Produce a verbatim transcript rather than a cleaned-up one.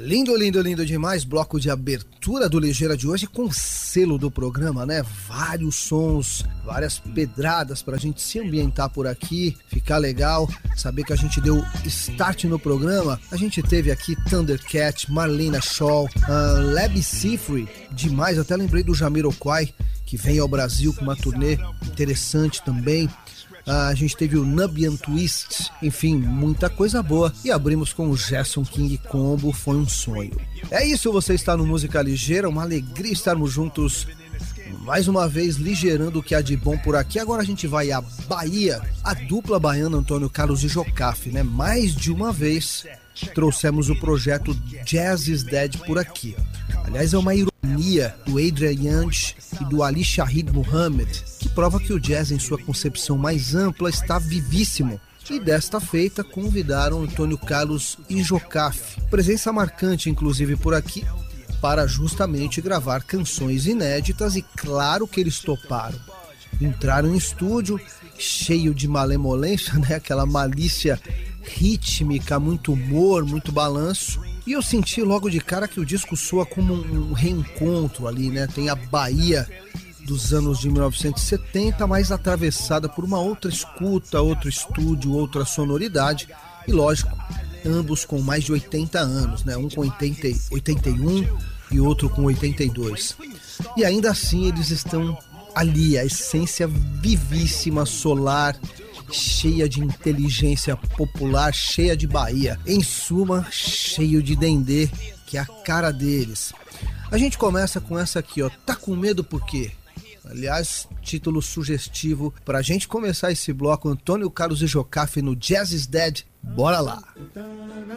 Lindo, lindo, lindo demais, bloco de abertura do Ligeira de hoje com selo do programa, né? Vários sons, várias pedradas pra gente se ambientar por aqui, ficar legal, saber que a gente deu start no programa. A gente teve aqui Thundercat, Marlena Shaw, uh, Lab Sifri, demais, até lembrei do Jamiroquai, que vem ao Brasil com uma turnê interessante também. A gente teve o Nubian Twist, enfim, muita coisa boa. E abrimos com o Gerson King Combo, Foi um Sonho. É isso, você está no Música Ligeira, uma alegria estarmos juntos mais uma vez, ligeirando o que há de bom por aqui. Agora a gente vai à Bahia, a dupla baiana Antônio Carlos e Jocafe, né? Mais de uma vez trouxemos o projeto Jazz is Dead por aqui. Aliás, é uma ironia do Adrian Yanch e do Ali Shahid Muhammad, que prova que o jazz em sua concepção mais ampla está vivíssimo. E desta feita convidaram Antônio Carlos e Jocafe, presença marcante inclusive por aqui, para justamente gravar canções inéditas, e claro que eles toparam. Entraram em estúdio cheio de malemolência, né? Aquela malícia rítmica, muito humor, muito balanço. E eu senti logo de cara que o disco soa como um reencontro ali, né? Tem a Bahia dos anos de mil novecentos e setenta, mas atravessada por uma outra escuta, outro estúdio, outra sonoridade. E lógico, ambos com mais de oitenta anos, né? Um com oitenta, oitenta e um e outro com oitenta e dois. E ainda assim eles estão ali, a essência vivíssima, solar, cheia de inteligência popular, cheia de Bahia. Em suma, cheio de dendê, que é a cara deles. A gente começa com essa aqui, ó. Tá com medo por quê? Aliás, título sugestivo pra gente começar esse bloco. Antônio Carlos e Jocafe no Jazz is Dead. Bora lá!